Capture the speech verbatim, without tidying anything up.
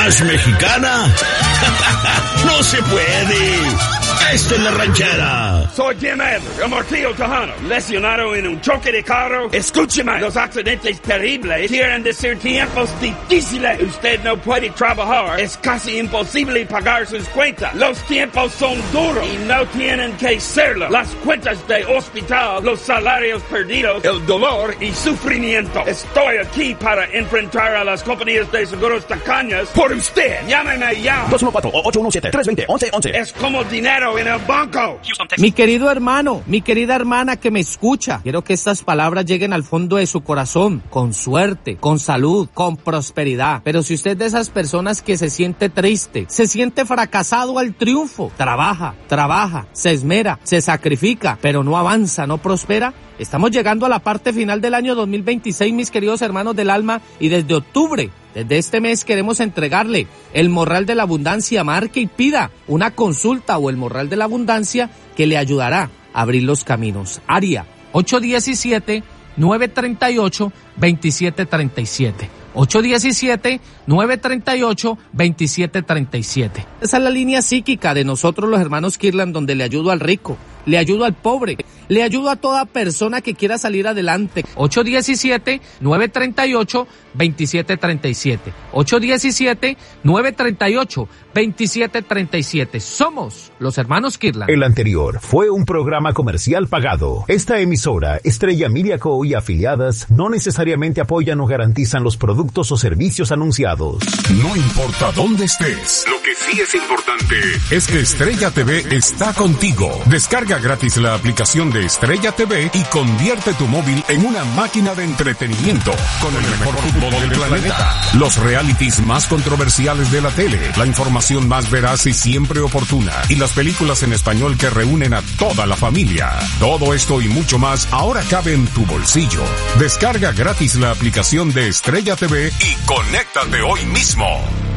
¿Más mexicana? ¡No se puede! ¡Esta es la ranchera! Soy Jim Adler, el Martillo Tejano, lesionado en un choque de carro. Escúcheme, los accidentes terribles quieren decir tiempos difíciles. Usted no puede trabajar, es casi imposible pagar sus cuentas. Los tiempos son duros y no tienen que serlo. Las cuentas de hospital, los salarios perdidos, el dolor y sufrimiento. Estoy aquí para enfrentar a las compañías de seguros tacañas por usted. Llámeme ya. dos uno cuatro, ocho uno siete, tres dos cero, once once. Es como dinero en el banco. Mi querido hermano, mi querida hermana que me escucha, quiero que estas palabras lleguen al fondo de su corazón, con suerte, con salud, con prosperidad. Pero si usted es de esas personas que se siente triste, se siente fracasado al triunfo, trabaja, trabaja, se esmera, se sacrifica, pero no avanza, no prospera, estamos llegando a la parte final del año dos mil veintiséis, mis queridos hermanos del alma, y desde octubre, desde este mes queremos entregarle el Morral de la Abundancia. Marque y pida una consulta o el Morral de la Abundancia que le ayudará a abrir los caminos. Área ocho uno siete, nueve tres ocho, dos siete tres siete. ocho uno siete, nueve tres ocho, dos siete tres siete. Esa es la línea psíquica de nosotros los hermanos Kirlan, donde le ayudo al rico, le ayudo al pobre, le ayudo a toda persona que quiera salir adelante. ocho uno siete, nueve tres ocho, dos siete tres siete. ocho uno siete, nueve tres ocho, dos siete tres siete. Somos los hermanos Kirlan. El anterior fue un programa comercial pagado. Esta emisora, Estrella Media Co. y afiliadas, no necesariamente apoyan o garantizan los productos o servicios anunciados. No importa dónde estés, lo que sí es importante es que Estrella T V está contigo. Descarga gratis la aplicación de Estrella T V y convierte tu móvil en una máquina de entretenimiento con el mejor fútbol del planeta, los realities más controversiales de la tele, la información más veraz y siempre oportuna, y las películas en español que reúnen a toda la familia. Todo esto y mucho más ahora cabe en tu bolsillo. Descarga gratis la aplicación de Estrella T V y conéctate hoy mismo.